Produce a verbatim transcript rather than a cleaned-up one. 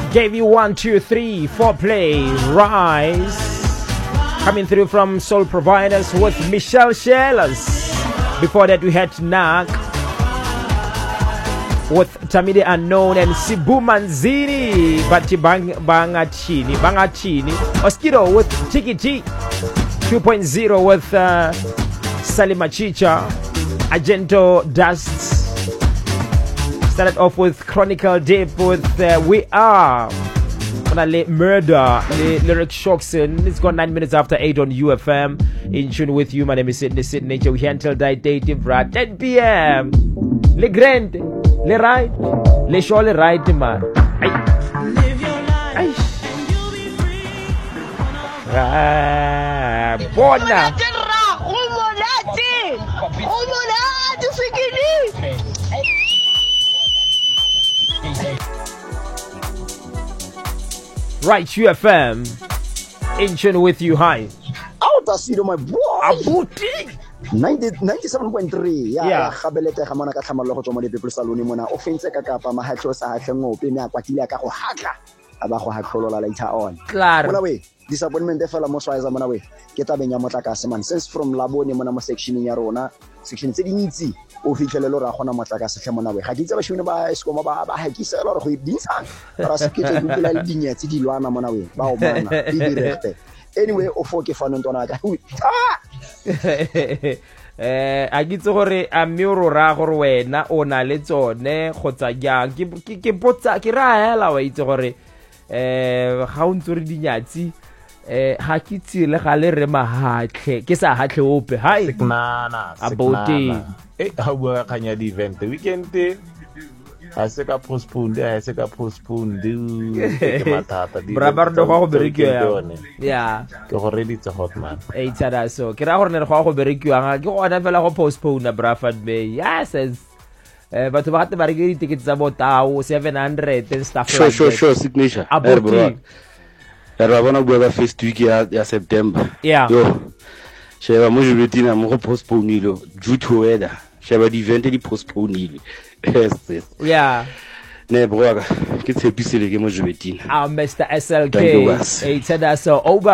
Gave you one, two, three, four play. Rise. Coming through from Soul Providers with Michelle Shellers. Before that we had Nak with Tamide Unknown and Sibu Manzini. Bati Bang Bangachini. Bangachini. Oskido with Tiki T. two point oh with uh, Salima Chicha. Argento Dust. Started off with Chronicle Deep with uh, We Are. Finally, Murder, the Lyric Shocks. It's got nine minutes after eight on U F M. In tune with you. My name is Sydney Sydney. We're here until dative right ten p.m. Le Grand, Le Right, Le Show, Le Right, man. Live your life Ay. and you'll be free. Ah, Bona. Right, U F M. In tune with you. Hi. Out of see my boy. Abuti. ninety-seven point three. Yeah. Ya gabelete ga mona ka tlhamalo go tswa mo le people salone mona offense ka kapa mahatlo sa hatle ngope me akwatile ka go hakla aba go hatlolola later on. Claro. Mona we disappointment e fela mo swaiza mona we ke tabeng ya motlakase man since from labone mona mo section ya rona section tse dintsi o fitlhelelo ra gona motlakase tle mona we ga ke itse ba shone ba skoma ba ba hakisa lo re go dintsha ra se ke tse dipela le dinyetsi di lwana mona we ba o mana di direct anyway o foke fana ntona ka eh a gitse gore a miro ra gore wena o na le tsone gotsa yang ke ke potsa ke ra hela wa itse gore eh ga o ntse re dinyatsi eh ha ke tsile ga le re mahatle ke sa hatle ope hai Siknana, Abuti. siknana. Eh, ha bua kanya di event the weekend te. Ha se ka postpone, ha se ka postpone di ke matata di. Brabar do go berekiwa ya Ke go ready to hot man. e tsada so ke ra gore ne go go berekiwa ga ke gona fela go postpone Braford Bay yes eh batho ba te ba re ke tickets tsa botao seven hundred and stuff Sure, like sure, that. sure, signature. Abuti. Re ba bona bua ka first week ya ya September. Yeah. Yo. Sheba mo juletina mo go postpone ilo due to weather. Sheba di event di postpone ile. Yes, yes. Yeah. Ne bro ka ke tshepisele ke mo juletina. Ah, Mister S L K. Thank you, boss. Hey, tsada so over